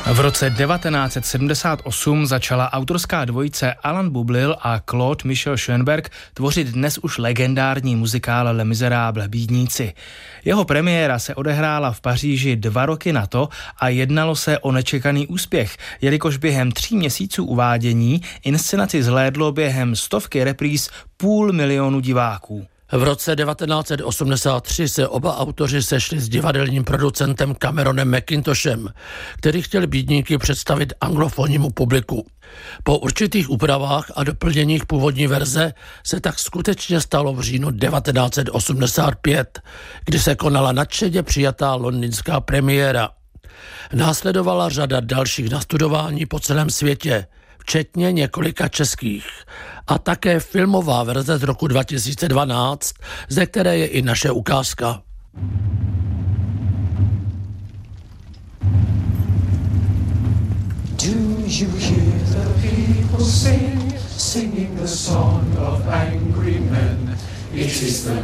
V roce 1978 začala autorská dvojice Alan Bublil a Claude Michel Schoenberg tvořit dnes už legendární muzikál Les Misérables, Bídníci. Jeho premiéra se odehrála v Paříži 2 roky na to a jednalo se o nečekaný úspěch, jelikož během 3 měsíců uvádění inscenaci zhlédlo během 100 repríz 500 000 diváků. V roce 1983 se oba autoři sešli s divadelním producentem Cameronem McIntoshem, který chtěl Bídníky představit anglofonnímu publiku. Po určitých úpravách a doplněních původní verze se tak skutečně stalo v říjnu 1985, kdy se konala nadšeně přijatá londýnská premiéra. Následovala řada dalších nastudování po celém světě, včetně několika českých, a také filmová verze z roku 2012, ze které je i naše ukázka. Do you hear the people sing, singing the song of angry men? It is the